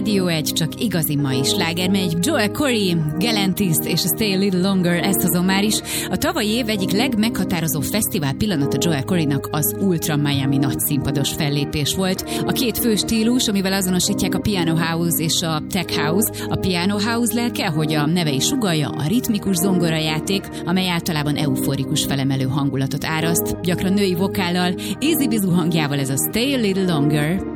rádió egy csak igazi mai sláger megy. Joel Corey, Galantis és a Stay a Little Longer, ezt hozom már is. A tavalyi év egyik legmeghatározó fesztivál pillanata Joel Coreynak az Ultra Miami nagy színpados fellépés volt. A két fő stílus, amivel azonosítják a Piano House és a Tech House. A Piano House lelke, hogy a neve is sugallja, a ritmikus zongorajáték, amely általában euforikus felemelő hangulatot áraszt, gyakran női vokállal, easy bizú hangjával ez a Stay a Little Longer.